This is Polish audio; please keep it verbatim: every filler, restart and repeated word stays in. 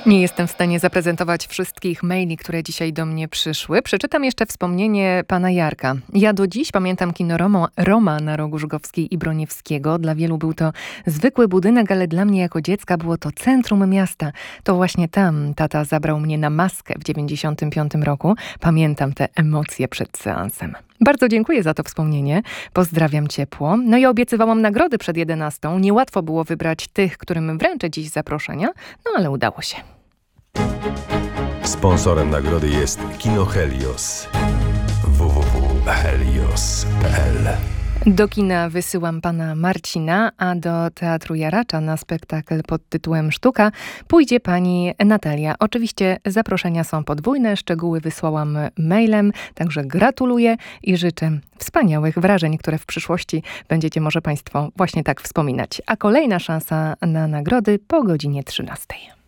Nie jestem w stanie zaprezentować wszystkich maili, które dzisiaj do mnie przyszły. Przeczytam jeszcze wspomnienie pana Jarka. Ja do dziś pamiętam kino Roma, Roma na rogu Żukowskiej i Broniewskiego. Dla wielu był to zwykły budynek, ale dla mnie jako dziecka było to centrum miasta. To właśnie tam tata zabrał mnie na maskę w dziewięćdziesiątym piątym roku. Pamiętam te emocje przed seansem. Bardzo dziękuję za to wspomnienie. Pozdrawiam ciepło. No i obiecywałam nagrody przed jedenastą. Niełatwo było wybrać tych, którym wręczę dziś zaproszenia, no ale udało się. Sponsorem nagrody jest Kino Helios. w w w kropka helios kropka p l. Do kina wysyłam pana Marcina, a do Teatru Jaracza na spektakl pod tytułem Sztuka pójdzie pani Natalia. Oczywiście zaproszenia są podwójne, szczegóły wysłałam mailem, także gratuluję i życzę wspaniałych wrażeń, które w przyszłości będziecie może państwo właśnie tak wspominać. A kolejna szansa na nagrody po godzinie trzynastej.